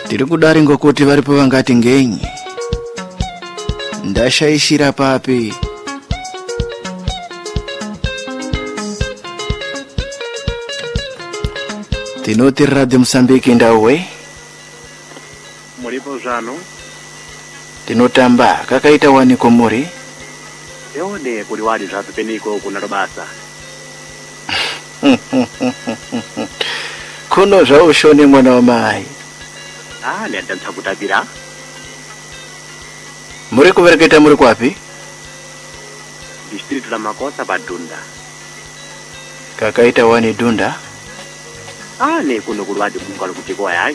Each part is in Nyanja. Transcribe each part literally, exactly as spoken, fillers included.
tiri kudari ngokuti varipo vangati ngenyi ndashaishira papi tinoti Radio Msambiki ndauwe mulipo zvano tinotamba kakaita wani komuri eone kuli wali zvapi peniko kuna robasa kuno zvaushone mwana wa mai ah ndantsa kutapira muri kuvereketa muri kwapi district la Makosa Badunda kakaita wani Dunda ah ne kuno kuli wadi kungalo kutiko yayi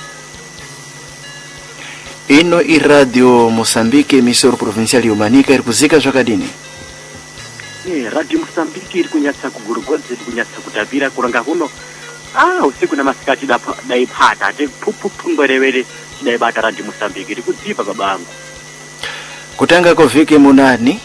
ino i Radio Mosambike emisoro provincial yomanika iri kuzika zvakadini eh Radio Mosambike iri kunyatsa kugurugwadza iri kunyatsa kutapira kuranga kuno ah usiku na masikati da dai phata te pupu ngwerewere dai bata Radio Mosambike iri kudzipa babangu kutanga kovhiki munani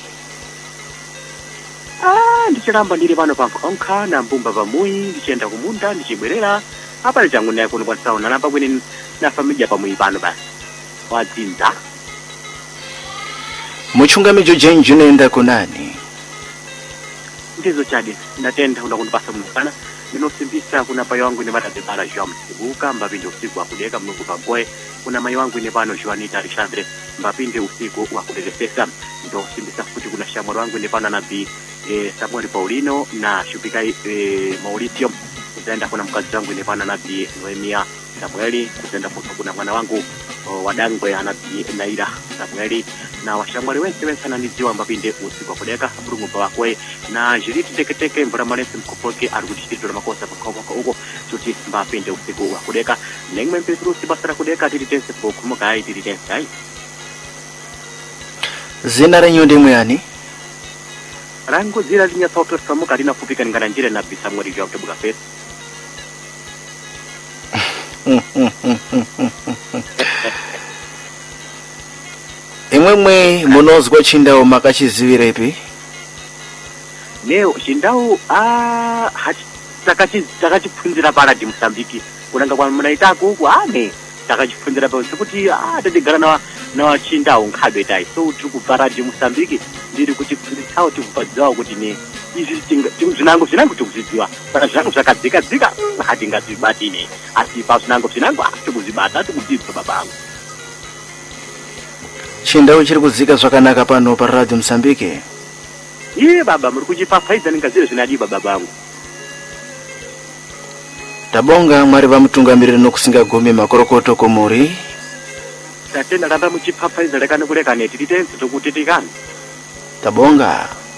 ah ndichiramba ndiri pano pampo onkhana mbumba pamui ndichenda kumunda ndichibwerera apa changu naye kuno kwasaona napa kwene na familia pamui pano basi wadzinza muchungamidzo jenji unoenda kunani ndizo chadi ndatenda kuna kunipasa mukana ndinosimbisa kuna pai wangu ine vatadzibala zva msibuka mbapinde usiku wakudeka mnungu pagoe kuna mai wangu ine pano Joanita Alexandre mbapinde usiku wakudedesesa ndosimbisa futi kuna shamwari wangu ine pano nabi e, Samuel Paulino na Shupikai e, Mauricio kuzaenda kuna mkazi wangu ine pano nabi Noemia Samueli kuzaenda futi kuna mwana wangu wadangwe anabi Naira Samueli na washamwali wense wense ananiziwa mbapinde usiku wakudeka burungu pakwe na jiriti teke teke mbura malesi mkupoke arugudishitito na Makosa pakoko uko tuti mbapinde usiku wakudeka nengme mpetru sibasara kudeka diritense pokumuka ai diritense ai zina renyu ndimwe yani rangu zira linya sauto samuka lina kupika ngana njire na Samueli jwa kutebuka face imwemwe munozwa chindau makachizivirepi leo chindau ah hachi takachi takachipfunzira pa Radio Mosambiki kunanga kwa munaitako huko ane takachipfunzira pa kuti ah tatigara na na chindau nkhabe tai so tikubva Radio Mosambiki ndiri kuti pfundisawo tikubvadzwa kuti ne izvi zvinango zvinango tikuzidziwa kana zvangu zvakadzika dzika hatingazibatine asi pa zvinango zvinango tikuzibata tikudzidzwa babangu chindau chiri kudzika zvakanaka pano pa Radio Mosambike iye baba muri kuchifafaidza ningazire zvinadiba babangu tabonga mwari vamutungamiriri nokusinga gumi makorokoto komuri tatenda ramba muchifafaidza lekane kulekane tiri tenzi tokutetekana tabonga